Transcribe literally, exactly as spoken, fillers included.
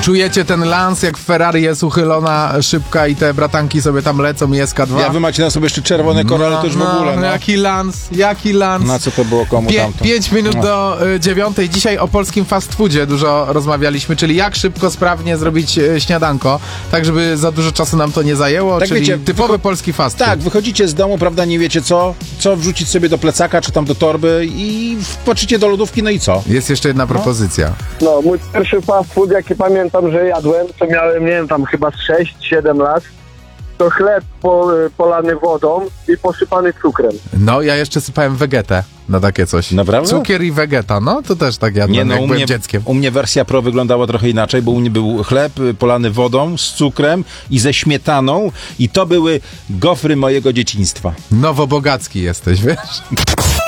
Czujecie ten lans, jak w Ferrari jest uchylona szybka i te bratanki sobie tam lecą i S K dwa? Ja, wy macie na sobie jeszcze czerwone korale, no, to już no, w ogóle. No. Jaki lans, jaki lans. Na co to było komu Pię- tamto? Pięć minut No. do y, dziewiątej. Dzisiaj o polskim fast foodzie dużo rozmawialiśmy, czyli jak szybko, sprawnie zrobić y, śniadanko, tak żeby za dużo czasu nam to nie zajęło, Tak, czyli wiecie, typowy wycho- polski fast food. Tak, wychodzicie z domu, prawda, nie wiecie co, co wrzucić sobie do plecaka, czy tam do torby i wpatrzycie do lodówki, no i co? Jest jeszcze jedna propozycja. No, mój pierwszy fast food, jaki pamiętam, że jadłem, to miałem, nie wiem, tam chyba sześć siedem lat, to chleb po, polany wodą i posypany cukrem. No, ja jeszcze sypałem wegetę na takie coś. Naprawdę? Cukier i wegeta, no to też tak jadłem, Nie, no jak u byłem mnie, dzieckiem. u mnie wersja pro wyglądała trochę inaczej, bo u mnie był chleb y, polany wodą z cukrem i ze śmietaną i to były gofry mojego dzieciństwa. Nowobogacki jesteś, wiesz?